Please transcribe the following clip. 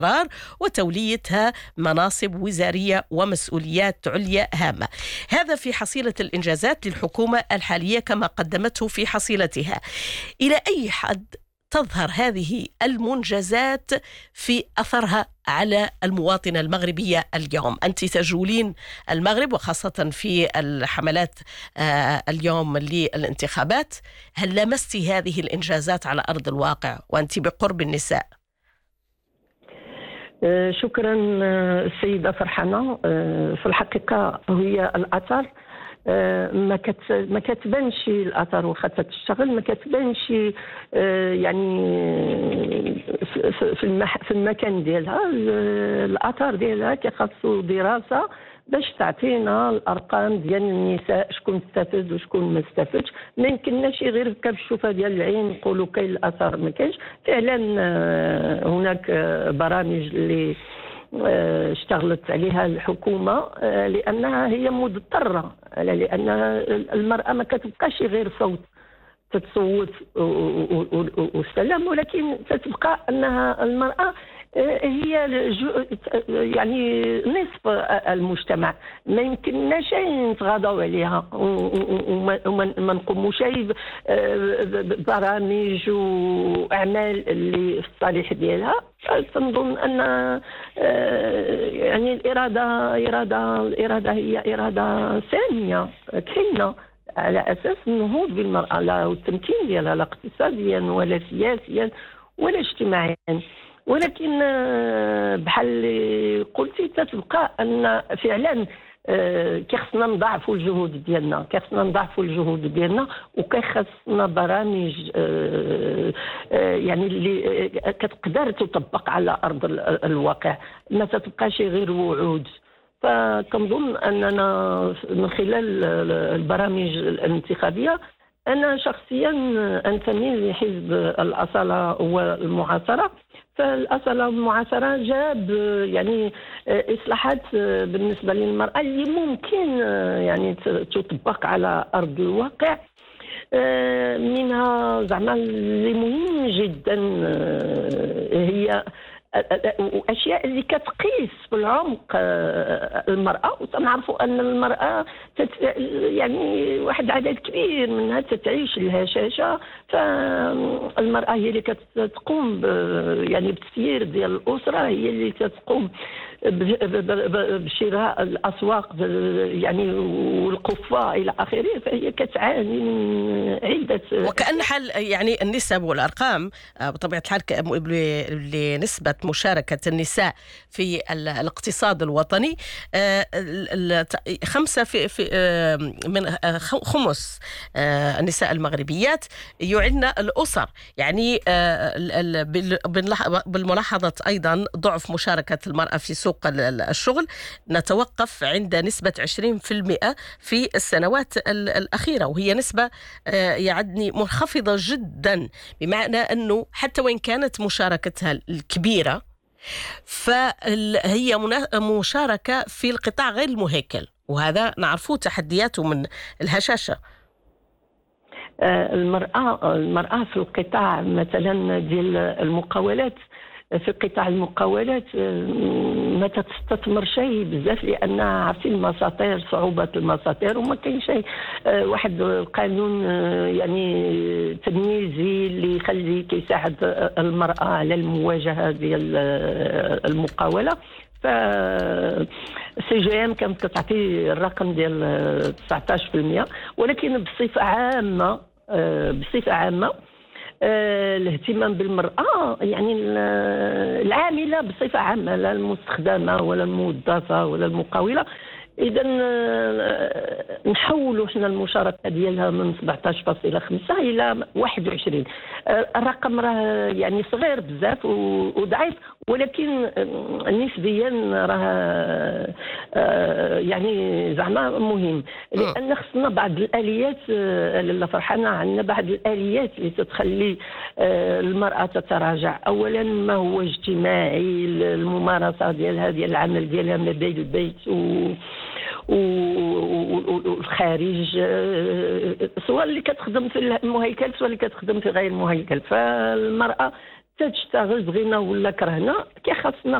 وتوليتها مناصب وزارية ومسؤوليات عليا هامة. هذا في حصيلة الإنجازات للحكومة الحالية كما قدمته في حصيلتها. إلى أي حد تظهر هذه المنجزات في أثرها على المواطنة المغربية اليوم؟ أنت تجولين المغرب وخاصة في الحملات اليوم للانتخابات، هل لمستي هذه الإنجازات على أرض الواقع وأنت بقرب النساء؟ شكرا السيدة فرحانة. في الحقيقة هي الأثر ما كتبانش الأثر واخا تشتغل، ما كتبانش يعني في المكان ديالها. الأثر ديالها كيخاصو دراسة باش تعطينا الارقام ديال النساء، شكون استفاد وشكون ما استفادش. ما يمكنناش غير هكا بالشوفه ديال العين نقولوا كاين الاثر ما كاينش. فعلا هناك برامج اللي اشتغلت عليها الحكومه لانها هي مضطره، لان المراه ما كتبقاش غير صوت تتصوت والسلام، ولكن تتبقى انها المراه هي يعني نصف المجتمع. ما يمكنناش نتغاضوا عليها وما نقوموش ببرامج واعمال اللي في الصالح ديالها. تنظن ان يعني الاراده هي اراده ساميه كاينه على اساس النهوض بالمراه، لا التمكين ديالها لا اقتصاديا ولا سياسيا ولا اجتماعيا. ولكن بحال اللي قلتي تتبقى ان فعلا كيخصنا نضاعفوا الجهود ديالنا وكيخصنا برامج يعني اللي كتقدر تطبق على ارض الواقع، ما تتبقاش غير وعود. فكنظن اننا من خلال البرامج الانتخابيه، انا شخصيا انتمي لحزب الاصاله والمعاصره. فالاصاله والمعاصره جاب يعني اصلاحات بالنسبه للمراه اللي ممكن يعني تطبق على ارض الواقع. منها زعما اللي مهم جدا هي واشياء اللي كتقيس في العمق المراه. وتنعرفوا ان المراه يعني واحد العدد كبير منها تتعيش الهشاشه. فالمراه هي اللي كتقوم يعني بالتسيير ديال الاسره، هي اللي كتقوم بشراء الاسواق يعني والقفه الى اخره. فهي كتعاني من عده وكأن حال يعني النسب والارقام بطبيعه الحال لنسبه مشاركه النساء في الاقتصاد الوطني 5 من خمس النساء النسائيات يعن الأسر. يعني بالملاحظة أيضا ضعف مشاركة المرأة في سوق الشغل، نتوقف عند نسبة 20% في السنوات الأخيرة، وهي نسبة يعني منخفضة جدا، بمعنى أنه حتى وإن كانت مشاركتها الكبيرة فهي مشاركة في القطاع غير المهيكل، وهذا نعرفه تحدياته من الهشاشة. المرأة في القطاع مثلا ديال المقاولات، في قطاع المقاولات ما تستثمر شيء بزاف، لان عارفين المساطير، صعوبه المساطير، وما كاين شيء واحد القانون يعني تمييزي اللي يخلي كيساعد المراه على المواجهه ديال المقاوله. ف سي جي ام كانت كتعطي الرقم ديال 19%، ولكن بصفه عامه الاهتمام بالمرأة يعني العاملة بصفة عامة، لا المستخدمة ولا الموظفة ولا المقاولة. إذا نحولوا حنا المشاركة ديالها من 17.5 إلى 21. الرقم راه يعني صغير بزاف وضعيف، ولكن نسبيا راه يعني زعما مهم، لأن خصنا بعض الآليات لاله فرحانة، عندنا بعض الآليات اللي تتخلي المرأة تتراجع. أولا ما هو اجتماعي، الممارسة ديالها ديال العمل ديالها ما بين البيت والخارج، سواء اللي كتخدم في المهيكل سواء اللي كتخدم في غير المهيكل. فالمرأة تشتغل بغينا ولا كرهنا كي خاصنا